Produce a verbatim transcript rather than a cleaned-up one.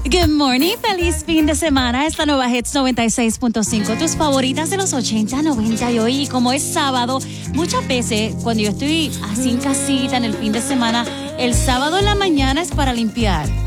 Good morning, feliz fin de semana. Esta nueva Hits noventa y seis punto cinco, tus favoritas de los ochenta, noventa y hoy. Y como es sábado, muchas veces cuando yo estoy así en casita en el fin de semana, el sábado en la mañana es para limpiar.